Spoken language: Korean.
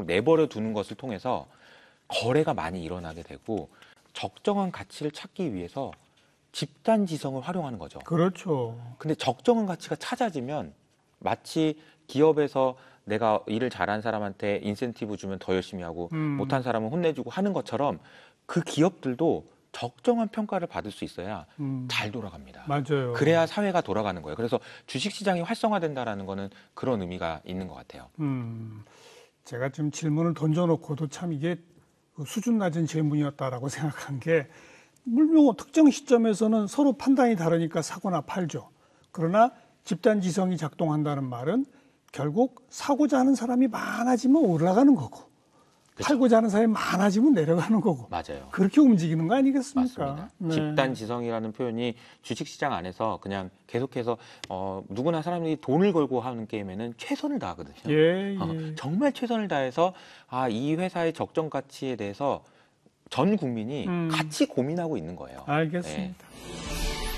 계속 내버려 두는 것을 통해서 거래가 많이 일어나게 되고 적정한 가치를 찾기 위해서 집단 지성을 활용하는 거죠. 그렇죠. 근데 적정한 가치가 찾아지면 마치 기업에서 내가 일을 잘한 사람한테 인센티브 주면 더 열심히 하고 못한 사람은 혼내주고 하는 것처럼 그 기업들도 적정한 평가를 받을 수 있어야 잘 돌아갑니다. 맞아요. 그래야 사회가 돌아가는 거예요. 그래서 주식시장이 활성화된다라는 거는 그런 의미가 있는 것 같아요. 제가 지금 질문을 던져놓고도 참 이게 수준 낮은 질문이었다라고 생각한 게 물론 특정 시점에서는 서로 판단이 다르니까 사거나 팔죠. 그러나 집단지성이 작동한다는 말은 결국 사고자 하는 사람이 많아지면 올라가는 거고 그렇죠. 팔고자 하는 사람이 많아지면 내려가는 거고 맞아요. 그렇게 움직이는 거 아니겠습니까? 맞습니다. 네. 집단지성이라는 표현이 주식시장 안에서 그냥 계속해서 누구나 사람들이 돈을 걸고 하는 게임에는 최선을 다하거든요. 예. 정말 최선을 다해서 이 회사의 적정 가치에 대해서 전 국민이 같이 고민하고 있는 거예요. 알겠습니다. 네.